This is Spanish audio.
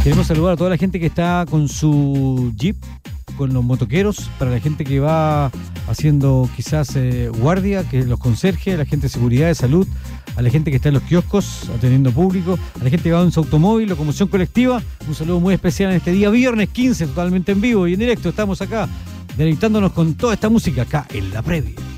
Queremos saludar a toda la gente que está con su Jeep, con los motoqueros, para la gente que va haciendo quizás guardia, que los conserjes, a la gente de seguridad, de salud, a la gente que está en los kioscos atendiendo público, a la gente que va en su automóvil, locomoción colectiva. Un saludo muy especial en este día viernes 15, totalmente en vivo y en directo. Estamos acá deleitándonos con toda esta música acá en La Previa.